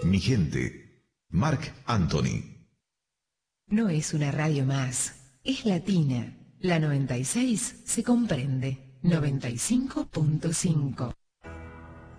mi gente. Marc Anthony. No es una radio más, es latina. La 96 se comprende. 95.5.